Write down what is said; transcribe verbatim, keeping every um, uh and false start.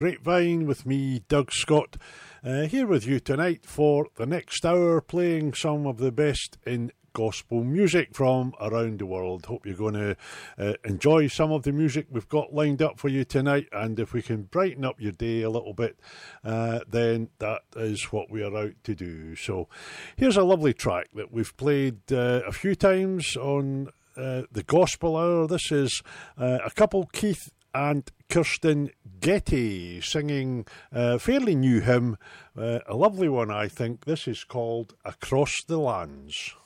Grapevine with me, Doug Scott, uh, here with you tonight for the next hour, playing some of the best in gospel music from around the world. Hope you're going to uh, enjoy some of the music we've got lined up for you tonight, and if we can brighten up your day a little bit, uh, then that is what we are out to do. So here's a lovely track that we've played uh, a few times on uh, the Gospel Hour. This is uh, a couple, Keith and Kirsten Getty, singing a fairly new hymn, uh, a lovely one I think. This is called Across the Lands.